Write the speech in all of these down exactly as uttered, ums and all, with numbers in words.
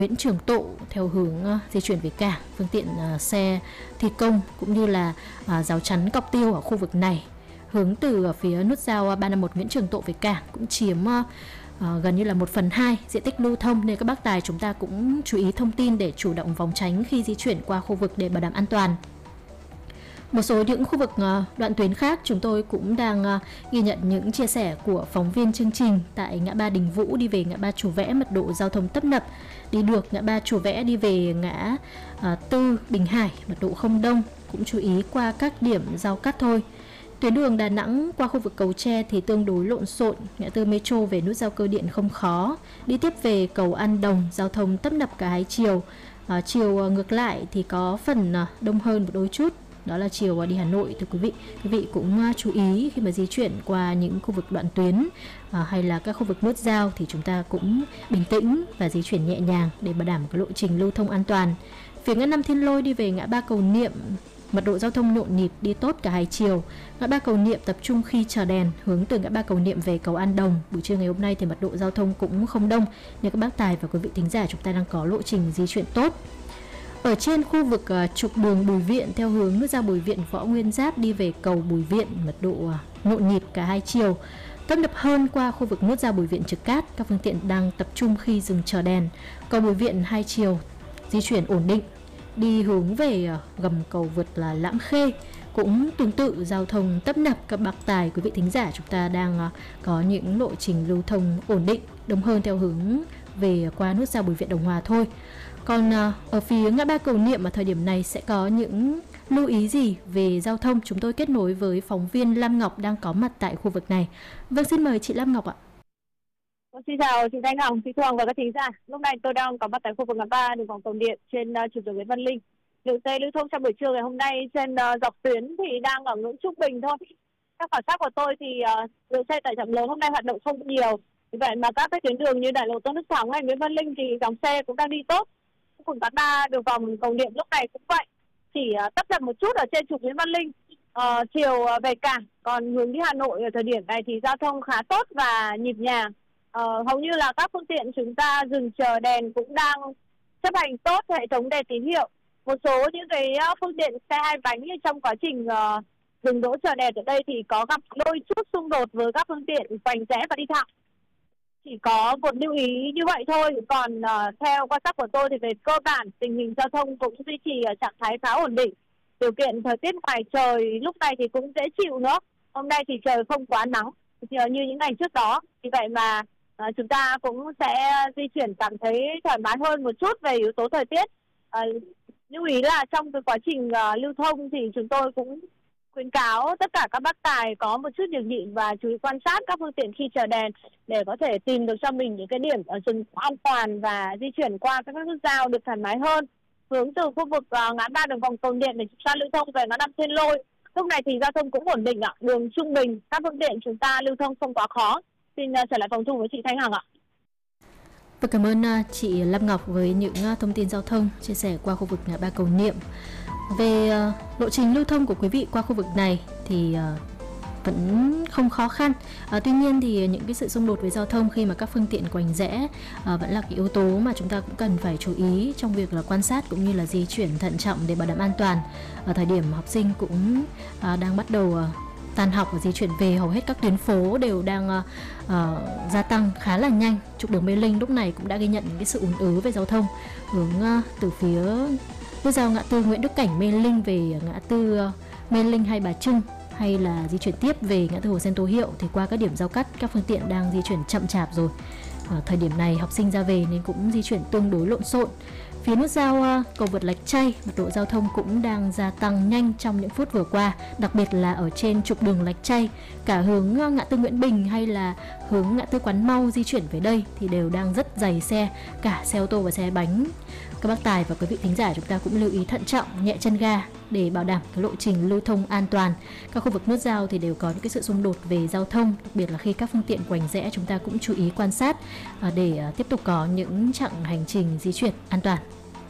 Nguyễn Trường Tộ theo hướng uh, di chuyển về cảng, phương tiện uh, xe thi công cũng như là uh, rào chắn cọc tiêu ở khu vực này. Hướng từ uh, phía nút giao uh, ba năm một Nguyễn Trường Tộ về cảng cũng chiếm uh, uh, gần như là một phần hai diện tích lưu thông, nên các bác tài chúng ta cũng chú ý thông tin để chủ động phòng tránh khi di chuyển qua khu vực để bảo đảm an toàn. Một số những khu vực đoạn tuyến khác chúng tôi cũng đang ghi nhận những chia sẻ của phóng viên chương trình. Tại ngã ba Đình Vũ đi về ngã ba Chùa Vẽ, mật độ giao thông tấp nập. Đi được ngã ba Chùa Vẽ đi về ngã tư Bình Hải, mật độ không đông, cũng chú ý qua các điểm giao cắt thôi. Tuyến đường Đà Nẵng qua khu vực cầu Tre thì tương đối lộn xộn, ngã tư Metro về nút giao Cơ Điện không khó. Đi tiếp về cầu An Đồng, giao thông tấp nập cả hai chiều. À, chiều ngược lại thì có phần đông hơn một đôi chút. Đó là chiều đi Hà Nội. Thưa quý vị, quý vị cũng chú ý khi mà di chuyển qua những khu vực đoạn tuyến à, hay là các khu vực nút giao thì chúng ta cũng bình tĩnh và di chuyển nhẹ nhàng để bảo đảm cái lộ trình lưu thông an toàn. Phía ngã năm Thiên Lôi đi về ngã ba Cầu Niệm, mật độ giao thông nhộn nhịp, đi tốt cả hai chiều. Ngã ba Cầu Niệm tập trung khi chờ đèn, hướng từ ngã ba Cầu Niệm về cầu An Đồng. Buổi trưa ngày hôm nay thì mật độ giao thông cũng không đông, nên các bác tài và quý vị thính giả chúng ta đang có lộ trình di chuyển tốt. Ở trên khu vực uh, trục đường Bùi Viện theo hướng nút giao Bùi Viện Võ Nguyên Giáp đi về cầu Bùi Viện, mật độ uh, nhộn nhịp cả hai chiều. Tấp nập hơn qua khu vực nút giao Bùi Viện Trực Cát, các phương tiện đang tập trung khi dừng chờ đèn. Cầu Bùi Viện hai chiều di chuyển ổn định. Đi hướng về uh, gầm cầu vượt là Lãm Khê cũng tương tự, giao thông tấp nập. Các bác tài quý vị thính giả chúng ta đang uh, có những lộ trình lưu thông ổn định, đông hơn theo hướng về qua nút giao Bùi Viện Đồng Hòa thôi. Còn uh, ở phía ngã ba Cầu Niệm ở thời điểm này sẽ có những lưu ý gì về giao thông? Chúng tôi kết nối với phóng viên Lam Ngọc đang có mặt tại khu vực này. Vâng, xin mời chị Lam Ngọc ạ. Xin chào chị Thanh Hồng, chị Thường và các thính giả. Lúc này tôi đang có mặt tại khu vực ngã ba đường vòng Cầu Điện trên uh, trục đường Nguyễn Văn Linh. Lượng xe lưu thông trong buổi trưa ngày hôm nay trên uh, dọc tuyến thì đang ở ngưỡng trung bình thôi. Các khảo sát của tôi thì uh, lượng xe tải trọng lớn hôm nay hoạt động không nhiều. Vì vậy mà các cái tuyến đường như đại lộ Tôn Đức Thắng hay Nguyễn Văn Linh thì dòng xe cũng đang đi tốt. Khu vực ngã ba đường vòng Cầu Điện lúc này cũng vậy, chỉ uh, tấp nập một chút ở trên trục Nguyễn Văn Linh uh, chiều uh, về cảng. Còn hướng đi Hà Nội ở thời điểm này thì giao thông khá tốt và nhịp nhàng. Uh, hầu như là các phương tiện chúng ta dừng chờ đèn cũng đang chấp hành tốt hệ thống đèn tín hiệu. Một số những cái uh, phương tiện xe hai bánh như trong quá trình uh, dừng đỗ chờ đèn ở đây thì có gặp đôi chút xung đột với các phương tiện vành rẽ và đi thẳng. Chỉ có một lưu ý như vậy thôi. Còn uh, theo quan sát của tôi thì về cơ bản tình hình giao thông cũng duy trì ở trạng thái khá ổn định. Điều kiện thời tiết ngoài trời lúc này thì cũng dễ chịu nữa. Hôm nay thì trời không quá nắng như những ngày trước đó. Vì vậy mà uh, chúng ta cũng sẽ di chuyển cảm thấy thoải mái hơn một chút về yếu tố thời tiết. Uh, lưu ý là trong cái quá trình uh, lưu thông thì chúng tôi cũng khuyến cáo tất cả các bác tài có một chút nhường nhịn và chú ý quan sát các phương tiện khi chờ đèn để có thể tìm được cho mình những cái điểm ở dừng an toàn và di chuyển qua các nút giao được thoải mái hơn. Hướng từ khu vực uh, ngã ba đường vòng Cầu Điện để chúng ta lưu thông về ngã năm Thiên Lôi, lúc này thì giao thông cũng ổn định ạ, đường trung bình, các phương tiện chúng ta lưu thông không quá khó. Xin uh, trở lại phòng thu với chị Thanh Hằng ạ. Vâng, cảm ơn uh, chị Lam Ngọc với những uh, thông tin giao thông chia sẻ qua khu vực ngã ba Cầu Niệm. Về uh, lộ trình lưu thông của quý vị qua khu vực này thì uh, vẫn không khó khăn. À, tuy nhiên thì những cái sự xung đột với giao thông khi mà các phương tiện quành rẽ à, vẫn là cái yếu tố mà chúng ta cũng cần phải chú ý trong việc là quan sát cũng như là di chuyển thận trọng để bảo đảm an toàn. Ở thời điểm học sinh cũng à, đang bắt đầu à, tan học và di chuyển về, hầu hết các tuyến phố đều đang à, à, gia tăng khá là nhanh. Trục đường Mê Linh lúc này cũng đã ghi nhận những cái sự ùn ứ về giao thông hướng à, từ phía nút giao ngã tư Nguyễn Đức Cảnh Mê Linh về ngã tư à, Mê Linh Hai Bà Trưng, hay là di chuyển tiếp về ngã tư Hồ Sen Tô Hiệu thì qua các điểm giao cắt các phương tiện đang di chuyển chậm chạp rồi. Ở thời điểm này học sinh ra về nên cũng di chuyển tương đối lộn xộn. Phía nút giao uh, cầu vượt Lạch Tray, mật độ giao thông cũng đang gia tăng nhanh trong những phút vừa qua, đặc biệt là ở trên trục đường Lạch Tray, cả hướng uh, ngã tư Nguyễn Bình hay là hướng ngã tư Quán Mau di chuyển về đây thì đều đang rất dày xe, cả xe ô tô và xe bánh. Các bác tài và quý vị thính giả chúng ta cũng lưu ý thận trọng, nhẹ chân ga để bảo đảm cái lộ trình lưu thông an toàn. Các khu vực nút giao thì đều có những cái sự xung đột về giao thông, đặc biệt là khi các phương tiện quành rẽ chúng ta cũng chú ý quan sát để tiếp tục có những chặng hành trình di chuyển an toàn.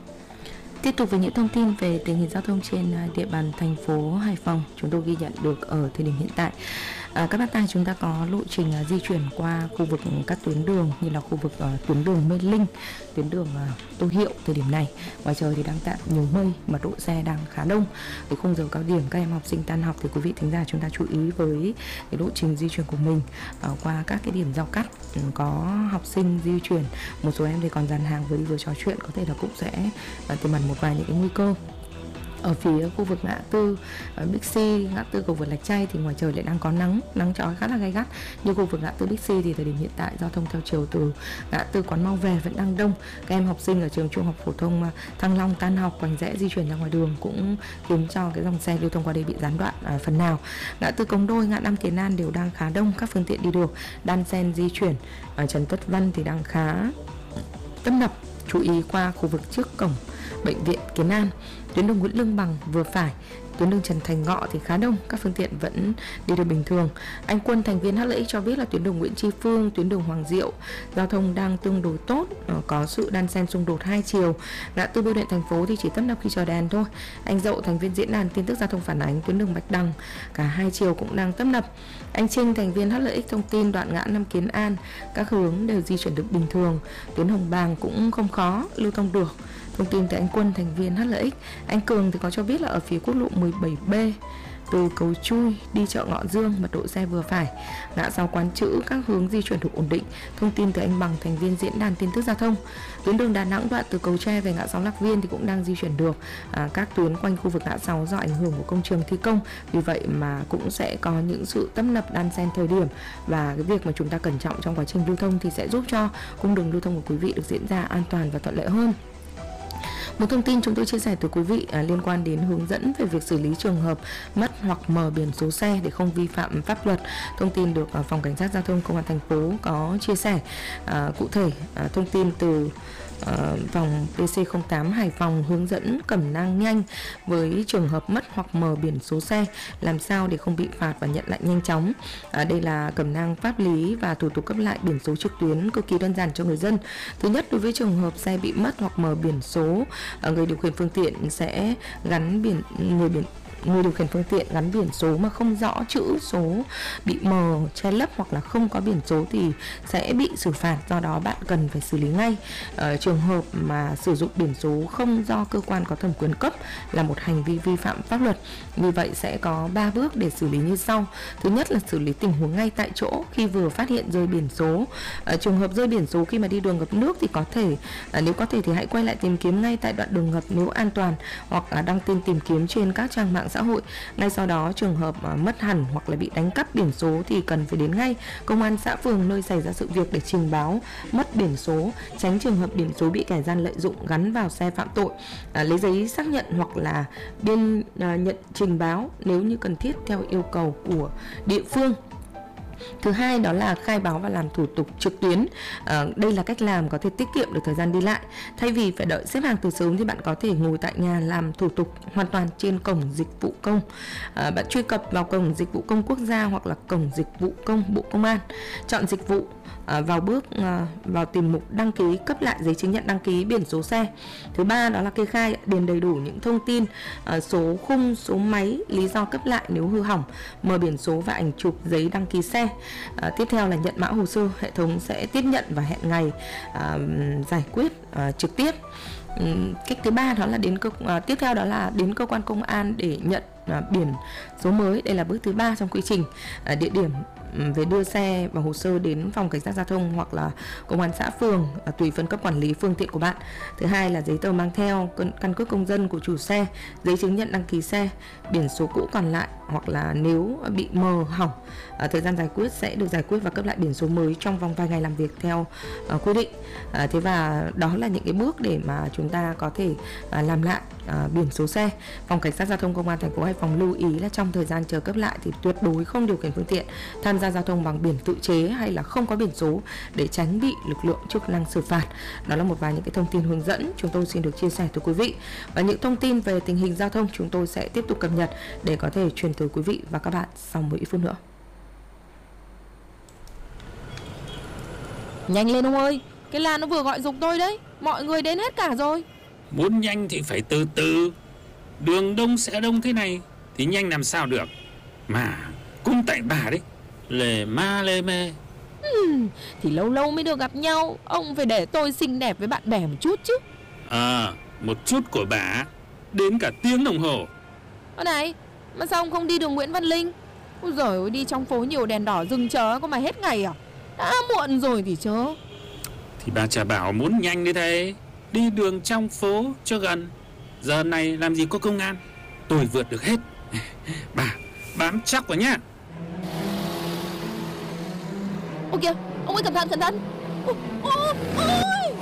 Tiếp tục với những thông tin về tình hình giao thông trên địa bàn thành phố Hải Phòng chúng tôi ghi nhận được ở thời điểm hiện tại. À, các bác tài, chúng ta có lộ trình uh, di chuyển qua khu vực các tuyến đường như là khu vực uh, tuyến đường Mê Linh, tuyến đường uh, Tô Hiệu. Thời điểm này ngoài trời thì đang tạm nhiều mây, mật độ xe đang khá đông. Với khung giờ cao điểm các em học sinh tan học thì quý vị thính giả chúng ta chú ý với cái lộ trình di chuyển của mình uh, qua các cái điểm giao cắt. Um, có học sinh di chuyển, một số em thì còn dàn hàng vừa đi vừa trò chuyện, có thể là cũng sẽ uh, tiềm ẩn một vài những cái nguy cơ. Ở phía khu vực ngã tư Bixi, ngã tư cầu vượt Lạch Tray thì ngoài trời lại đang có nắng, nắng chói khá là gay gắt. Như khu vực ngã tư Bixi thì thời điểm hiện tại giao thông theo chiều từ ngã tư Quán Mau về vẫn đang đông. Các em học sinh ở trường Trung học phổ thông Thăng Long tan học vành rẽ di chuyển ra ngoài đường cũng khiến cho cái dòng xe lưu thông qua đây bị gián đoạn à, phần nào. Ngã tư Cống Đôi, ngã năm Kiến An đều đang khá đông, các phương tiện đi được đan xen di chuyển. Ở Trần Tất Văn thì đang khá tấp nập, chú ý qua khu vực trước cổng bệnh viện Kiến An. Tuyến đường Nguyễn Lương Bằng vừa phải, tuyến đường Trần Thành Ngọ thì khá đông, các phương tiện vẫn đi được bình thường. Anh Quân, thành viên hát lờ ích cho biết là tuyến đường Nguyễn Tri Phương, tuyến đường Hoàng Diệu giao thông đang tương đối tốt, có sự đan xen xung đột hai chiều. Ngã tư Bưu điện thành phố thì chỉ tấp nập khi chờ đèn thôi. Anh Dậu, thành viên diễn đàn tin tức giao thông phản ánh tuyến đường Bạch Đằng cả hai chiều cũng đang tấp nập. Anh Trinh, thành viên hát lờ ích thông tin đoạn ngã năm Kiến An các hướng đều di chuyển được bình thường. Tuyến Hồng Bàng cũng không khó lưu thông được. Thông tin từ anh Quân, thành viên hát lờ ích. Anh Cường thì có cho biết là ở phía quốc lộ mười bảy B từ cầu Chui đi chợ Ngọ Dương mật độ xe vừa phải. Ngã sáu Quán Chữ các hướng di chuyển được ổn định. Thông tin từ anh Bằng, thành viên diễn đàn tin tức giao thông. Tuyến đường Đà Nẵng đoạn từ cầu Tre về ngã sáu Lạc Viên thì cũng đang di chuyển được. À, các tuyến quanh khu vực ngã sáu do ảnh hưởng của công trường thi công, vì vậy mà cũng sẽ có những sự tấp nập đan xen thời điểm, và cái việc mà chúng ta cẩn trọng trong quá trình lưu thông thì sẽ giúp cho cung đường lưu thông của quý vị được diễn ra an toàn và thuận lợi hơn. Một thông tin chúng tôi chia sẻ tới quý vị à, liên quan đến hướng dẫn về việc xử lý trường hợp mất hoặc mờ biển số xe để không vi phạm pháp luật. Thông tin được à, Phòng Cảnh sát Giao thông Công an thành phố có chia sẻ. À, cụ thể, à, thông tin từ Uh, vòng pê xê không tám Hải Phòng hướng dẫn cẩm nang nhanh với trường hợp mất hoặc mờ biển số xe, làm sao để không bị phạt và nhận lại nhanh chóng. Uh, đây là cẩm nang pháp lý và thủ tục cấp lại biển số trực tuyến cực kỳ đơn giản cho người dân. Thứ nhất, đối với trường hợp xe bị mất hoặc mờ biển số, uh, người điều khiển phương tiện sẽ gắn biển người biển người điều khiển phương tiện gắn biển số mà không rõ chữ số, bị mờ, che lấp hoặc là không có biển số thì sẽ bị xử phạt. Do đó bạn cần phải xử lý ngay. Ở trường hợp mà sử dụng biển số không do cơ quan có thẩm quyền cấp là một hành vi vi phạm pháp luật. Như vậy sẽ có ba bước để xử lý như sau. Thứ nhất là xử lý tình huống ngay tại chỗ khi vừa phát hiện rơi biển số. Ở trường hợp rơi biển số khi mà đi đường ngập nước thì có thể nếu có thể thì hãy quay lại tìm kiếm ngay tại đoạn đường ngập nếu an toàn, hoặc đăng tin tìm kiếm trên các trang mạng xã hội. Ngay sau đó, trường hợp mất hẳn hoặc là bị đánh cắp biển số thì cần phải đến ngay công an xã phường nơi xảy ra sự việc để trình báo mất biển số, tránh trường hợp biển số bị kẻ gian lợi dụng gắn vào xe phạm tội. À, lấy giấy xác nhận hoặc là biên à, nhận trình báo nếu như cần thiết theo yêu cầu của địa phương. Thứ hai đó là khai báo và làm thủ tục trực tuyến. À, đây là cách làm có thể tiết kiệm được thời gian đi lại. Thay vì phải đợi xếp hàng từ sớm thì bạn có thể ngồi tại nhà làm thủ tục hoàn toàn trên cổng dịch vụ công. À, bạn truy cập vào cổng dịch vụ công quốc gia hoặc là cổng dịch vụ công Bộ Công an, chọn dịch vụ. À, vào bước à, vào tìm mục đăng ký cấp lại giấy chứng nhận đăng ký biển số xe. Thứ ba đó là kê khai, điền đầy đủ những thông tin, à, số khung, số máy, lý do cấp lại nếu hư hỏng, mờ biển số và ảnh chụp giấy đăng ký xe. À, tiếp theo là nhận mã hồ sơ, hệ thống sẽ tiếp nhận và hẹn ngày à, giải quyết à, trực tiếp. Uhm, cách thứ ba đó là đến cơ à, tiếp theo đó là đến cơ quan công an để nhận à, biển số mới. Đây là bước thứ ba trong quy trình. À, địa điểm về đưa xe và hồ sơ đến phòng cảnh sát giao thông hoặc là công an xã phường, à, tùy phân cấp quản lý phương tiện của bạn. Thứ hai là giấy tờ mang theo, căn cước công dân của chủ xe, giấy chứng nhận đăng ký xe, biển số cũ còn lại, hoặc là nếu bị mờ hỏng, à, thời gian giải quyết sẽ được giải quyết và cấp lại biển số mới trong vòng vài ngày làm việc theo à, quy định. À, thế và đó là những cái bước để mà chúng ta có thể à, làm lại à, biển số xe. Phòng cảnh sát giao thông công an thành phố Hải Phòng lưu ý là trong thời gian chờ cấp lại thì tuyệt đối không điều khiển phương tiện tham gia giao thông bằng biển tự chế hay là không có biển số để tránh bị lực lượng chức năng xử phạt. Đó là một vài những cái thông tin hướng dẫn chúng tôi xin được chia sẻ tới quý vị, và những thông tin về tình hình giao thông chúng tôi sẽ tiếp tục cập nhật để có thể truyền tới quý vị và các bạn sau một ít phút nữa. Nhanh lên ông ơi, cái làn nó vừa gọi giục tôi đấy, mọi người đến hết cả rồi. Muốn nhanh thì phải từ từ, đường đông sẽ đông thế này thì nhanh làm sao được. Mà cũng tại bà đấy, Lề ma lề mề. Ừm, thì lâu lâu mới được gặp nhau, ông phải để tôi xinh đẹp với bạn bè một chút chứ. À, một chút của bà đến cả tiếng đồng hồ. Ơ này, mà sao ông không đi đường Nguyễn Văn Linh? Ôi giời ơi, đi trong phố nhiều đèn đỏ dừng chờ có mà hết ngày à? Đã muộn rồi thì chớ. Thì bà chả bảo muốn nhanh đấy thế. Đi đường trong phố cho gần. Giờ này làm gì có công an. Tôi vượt được hết. Bà bám chắc vào nhá. Ôi kìa, ông ơi cẩn thận cẩn thận. Ôi, ôi, ôi.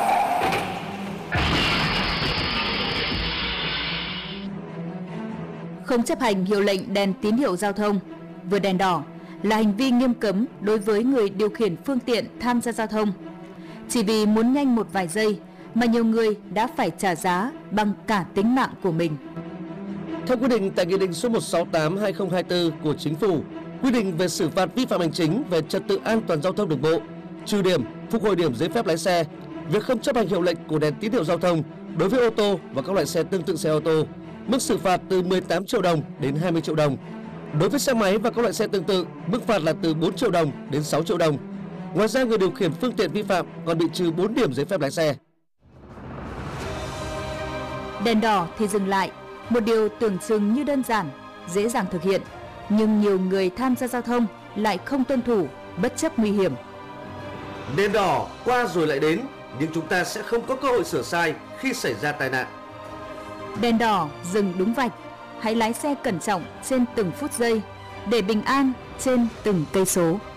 Không chấp hành hiệu lệnh đèn tín hiệu giao thông, vượt đèn đỏ là hành vi nghiêm cấm đối với người điều khiển phương tiện tham gia giao thông. Chỉ vì muốn nhanh một vài giây mà nhiều người đã phải trả giá bằng cả tính mạng của mình. Theo quy định tại Nghị định số một trăm sáu mươi tám trên hai nghìn không trăm hai mươi tư của Chính phủ, quy định về xử phạt vi phạm hành chính về trật tự an toàn giao thông đường bộ, trừ điểm, phục hồi điểm giấy phép lái xe, việc không chấp hành hiệu lệnh của đèn tín hiệu giao thông đối với ô tô và các loại xe tương tự xe ô tô, mức xử phạt từ mười tám triệu đồng đến hai mươi triệu đồng. Đối với xe máy và các loại xe tương tự, mức phạt là từ bốn triệu đồng đến sáu triệu đồng. Ngoài ra, người điều khiển phương tiện vi phạm còn bị trừ bốn điểm giấy phép lái xe. Đèn đỏ thì dừng lại, một điều tưởng chừng như đơn giản, dễ dàng thực hiện, nhưng nhiều người tham gia giao thông lại không tuân thủ, bất chấp nguy hiểm. Đèn đỏ qua rồi lại đến, nhưng chúng ta sẽ không có cơ hội sửa sai khi xảy ra tai nạn. Đèn đỏ dừng đúng vạch, hãy lái xe cẩn trọng trên từng phút giây để bình an trên từng cây số.